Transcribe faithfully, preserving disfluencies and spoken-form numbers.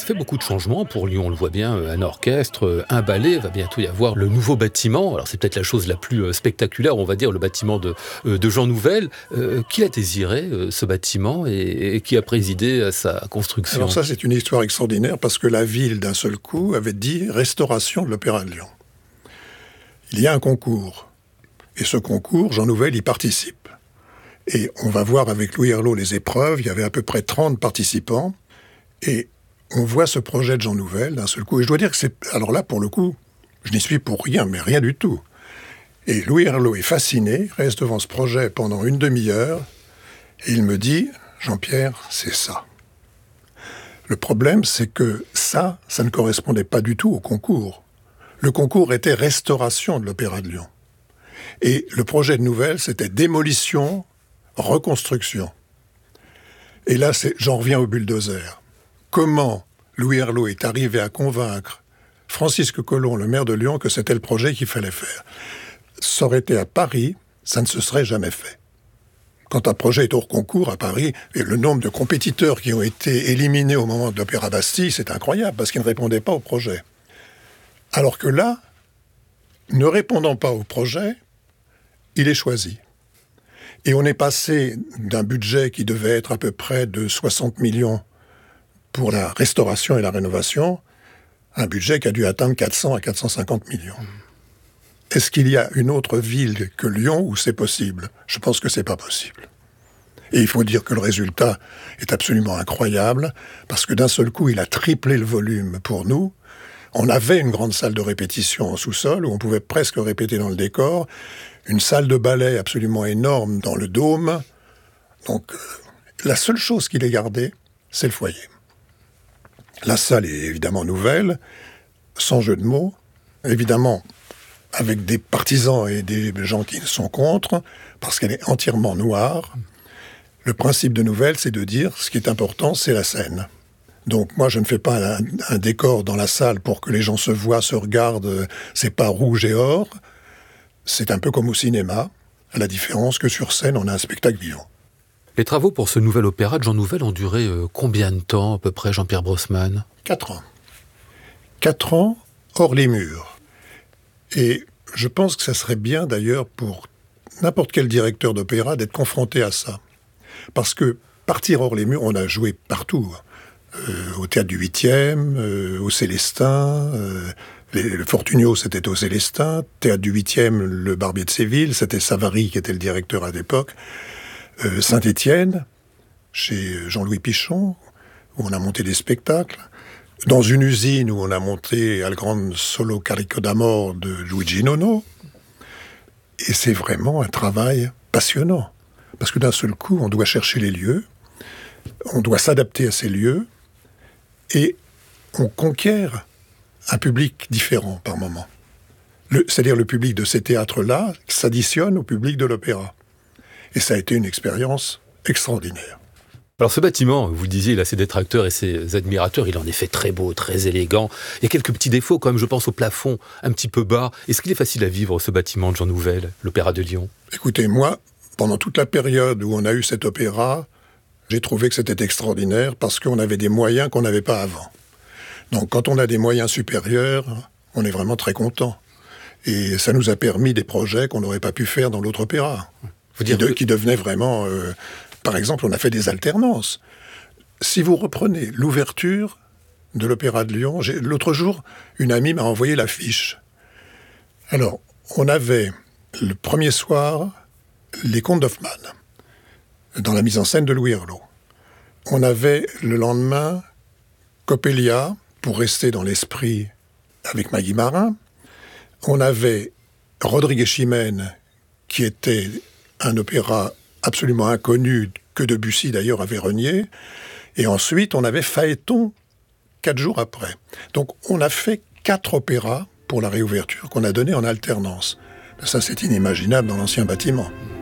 Ça fait beaucoup de changements pour Lyon, on le voit bien, un orchestre, un ballet, va bientôt y avoir le nouveau bâtiment. Alors c'est peut-être la chose la plus spectaculaire, on va dire, le bâtiment de, de Jean Nouvel. Euh, qui l'a désiré, ce bâtiment, et, et qui a présidé à sa construction? Alors ça, c'est une histoire extraordinaire, parce que la ville, d'un seul coup, avait dit « restauration de l'Opéra de Lyon ». Il y a un concours, et ce concours, Jean Nouvel y participe. Et on va voir avec Louis Herlaut les épreuves, il y avait à peu près trente participants, et on voit ce projet de Jean Nouvel d'un seul coup. Et je dois dire que c'est... Alors là, pour le coup, je n'y suis pour rien, mais rien du tout. Et Louis Herlaut est fasciné, reste devant ce projet pendant une demi-heure, et il me dit « Jean-Pierre, c'est ça ». Le problème, c'est que ça, ça ne correspondait pas du tout au concours. Le concours était restauration de l'Opéra de Lyon. Et le projet de Nouvel, c'était démolition, reconstruction. Et là, c'est... j'en reviens au bulldozer. Comment Louis Herlaut est arrivé à convaincre Francisque Colomb, le maire de Lyon, que c'était le projet qu'il fallait faire. Ça aurait été à Paris, ça ne se serait jamais fait. Quand un projet est hors concours à Paris, et le nombre de compétiteurs qui ont été éliminés au moment de l'Opéra Bastille, c'est incroyable, parce qu'ils ne répondaient pas au projet. Alors que là, ne répondant pas au projet, il est choisi. Et on est passé d'un budget qui devait être à peu près de soixante millions pour la restauration et la rénovation, un budget qui a dû atteindre quatre cents à quatre cent cinquante millions. Est-ce qu'il y a une autre ville que Lyon où c'est possible? Je pense que c'est pas possible. Et il faut dire que le résultat est absolument incroyable, parce que d'un seul coup, il a triplé le volume pour nous. On avait une grande salle de répétition en sous-sol, où on pouvait presque répéter dans le décor, une salle de ballet absolument énorme dans le dôme. Donc, euh, la seule chose qu'il ait gardée, c'est le foyer. La salle est évidemment nouvelle, sans jeu de mots, évidemment avec des partisans et des gens qui sont contre, parce qu'elle est entièrement noire. Le principe de Nouvel, c'est de dire, ce qui est important, c'est la scène. Donc moi, je ne fais pas un, un décor dans la salle pour que les gens se voient, se regardent, c'est pas rouge et or. C'est un peu comme au cinéma, à la différence que sur scène, on a un spectacle vivant. Les travaux pour ce nouvel opéra de Jean Nouvel ont duré euh, combien de temps, à peu près, Jean-Pierre Brossman? Quatre ans. Quatre ans, hors les murs. Et je pense que ça serait bien, d'ailleurs, pour n'importe quel directeur d'opéra, d'être confronté à ça. Parce que partir hors les murs, on a joué partout. Euh, au Théâtre du huitième, euh, au Célestin, euh, les, le Fortunio, c'était au Célestin, Théâtre du huitième, le Barbier de Séville, c'était Savary qui était le directeur à l'époque. Euh, Saint-Étienne, chez Jean-Louis Pichon, où on a monté des spectacles. Dans une usine où on a monté Al Grande Solo Carico d'Amor de Luigi Nono. Et c'est vraiment un travail passionnant. Parce que d'un seul coup, on doit chercher les lieux, on doit s'adapter à ces lieux, et on conquiert un public différent par moment. Le, c'est-à-dire le public de ces théâtres-là s'additionne au public de l'opéra. Et ça a été une expérience extraordinaire. Alors ce bâtiment, vous le disiez, il a ses détracteurs et ses admirateurs, il en est fait très beau, très élégant. Il y a quelques petits défauts quand même, je pense au plafond, un petit peu bas. Est-ce qu'il est facile à vivre, ce bâtiment de Jean Nouvel, l'Opéra de Lyon? Écoutez, moi, pendant toute la période où on a eu cet opéra, j'ai trouvé que c'était extraordinaire parce qu'on avait des moyens qu'on n'avait pas avant. Donc quand on a des moyens supérieurs, on est vraiment très content. Et ça nous a permis des projets qu'on n'aurait pas pu faire dans l'autre opéra. Faut dire qui, de, que... qui devenaient vraiment... Euh, par exemple, on a fait des alternances. Si vous reprenez l'ouverture de l'Opéra de Lyon, j'ai, l'autre jour, une amie m'a envoyé l'affiche. Alors, on avait le premier soir les Contes d'Hoffmann, dans la mise en scène de Louis Herlaut. On avait le lendemain Coppelia, pour rester dans l'esprit avec Maggie Marin. On avait Rodrigue Chimène, qui était un opéra absolument inconnu, que Debussy d'ailleurs avait renié. Et ensuite, on avait Phaéton, quatre jours après. Donc, on a fait quatre opéras pour la réouverture qu'on a donné en alternance. Ça, c'est inimaginable dans l'ancien bâtiment.